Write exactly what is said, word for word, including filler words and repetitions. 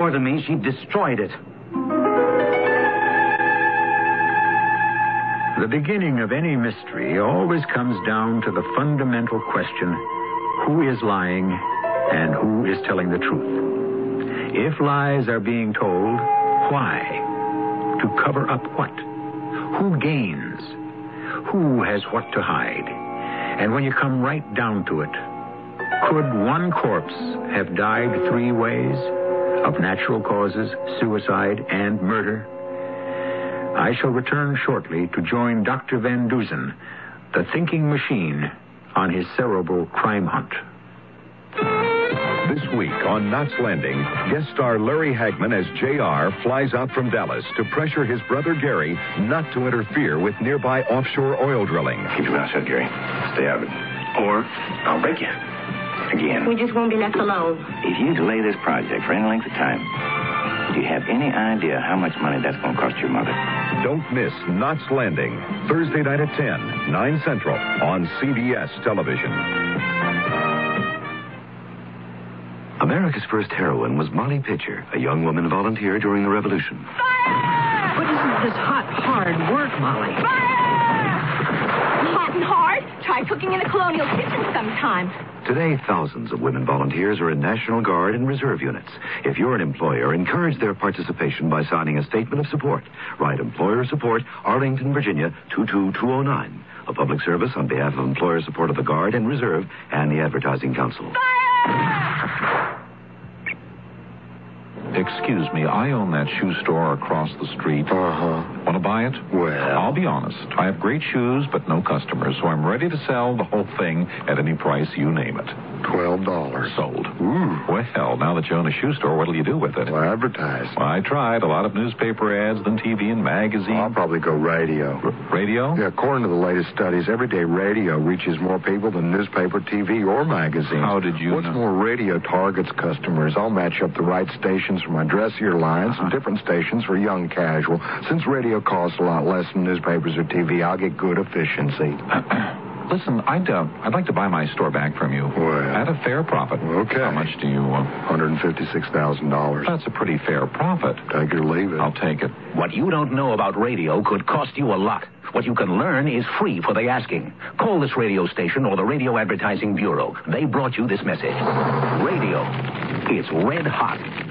more to me, she destroyed it. The beginning of any mystery always comes down to the fundamental question, who is lying and who is telling the truth? If lies are being told, why? To cover up what? Who gains? Who has what to hide? And when you come right down to it, could one corpse have died three ways? Of natural causes, suicide, and murder? I shall return shortly to join Doctor Van Dusen, the thinking machine, on his cerebral crime hunt. This week on Knots Landing, guest star Larry Hagman as J R flies out from Dallas to pressure his brother Gary not to interfere with nearby offshore oil drilling. Keep your mouth shut, Gary. Stay out of it. Or I'll break you. Again. We just won't be left alone. If you delay this project for any length of time, do you have any idea how much money that's going to cost your mother? Don't miss Knots Landing, Thursday night at ten, nine Central, on C B S Television. America's first heroine was Molly Pitcher, a young woman volunteer during the Revolution. Fire! What isn't this hot, hard work, Molly? Fire! Hot and hard? Try cooking in a colonial kitchen sometime. Today, thousands of women volunteers are in National Guard and Reserve units. If you're an employer, encourage their participation by signing a statement of support. Write Employer Support, Arlington, Virginia, two two two oh nine. A public service on behalf of employer support of the Guard and Reserve and the Advertising Council. Fire! Excuse me, I own that shoe store across the street. Uh-huh. Want to buy it? Well... I'll be honest. I have great shoes, but no customers, so I'm ready to sell the whole thing at any price you name it. Twelve dollars. Sold. Ooh. Well, now that you own a shoe store, what'll you do with it? Well, advertise. Well, I tried. A lot of newspaper ads, then T V and magazine. I'll probably go radio. R- radio? Yeah, according to the latest studies, everyday radio reaches more people than newspaper, T V, or magazines. How did you What's know? more, radio targets customers. I'll match up the right stations for my dressier lines Uh-huh. and different stations for young casual. Since radio costs a lot less than newspapers or T V, I'll get good efficiency. Listen, I'd uh, I'd like to buy my store back from you. Well. At a fair profit. Okay. How much do you... Uh, one hundred fifty-six thousand dollars. that's a pretty fair profit. Take it or leave it. I'll take it. What you don't know about radio could cost you a lot. What you can learn is free for the asking. Call this radio station or the Radio Advertising Bureau. They brought you this message. Radio. It's red hot.